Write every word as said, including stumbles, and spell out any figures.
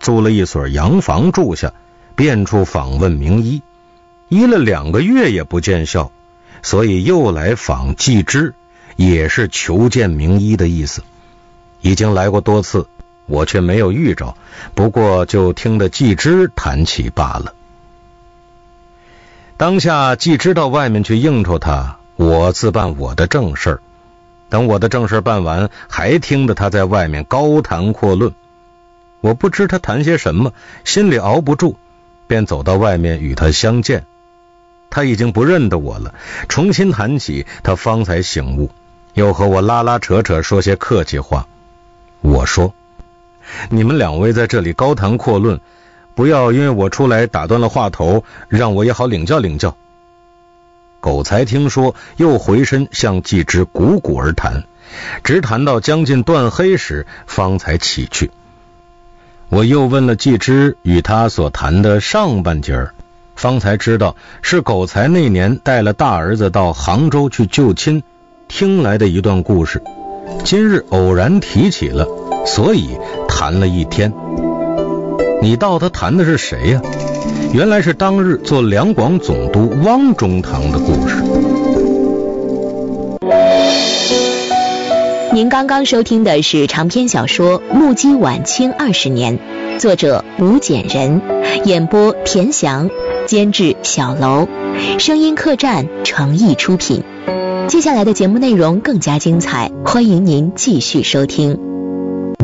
租了一所洋房住下，便处访问名医，医了两个月也不见效，所以又来访季之，也是求见名医的意思。已经来过多次，我却没有遇着，不过就听得季之谈起罢了。当下季之到外面去应酬他，我自办我的正事儿。等我的正事办完，还听得他在外面高谈阔论。我不知他谈些什么，心里熬不住，便走到外面与他相见。他已经不认得我了，重新谈起，他方才醒悟，又和我拉拉扯扯说些客气话。我说，你们两位在这里高谈阔论，不要因为我出来打断了话头，让我也好领教领教。狗才听说，又回身向季之鼓鼓而谈，直谈到将近断黑时，方才起去。我又问了季之与他所谈的上半截儿，方才知道是狗才那年带了大儿子到杭州去救亲，听来的一段故事，今日偶然提起了，所以谈了一天。你道他谈的是谁呀、啊？原来是当日做两广总督汪中堂的故事。 您刚刚收听的是长篇小说《目击晚清二十年》，作者吴简人，演播田翔，监制小楼，声音客栈诚意出品。接下来的节目内容更加精彩，欢迎您继续收听。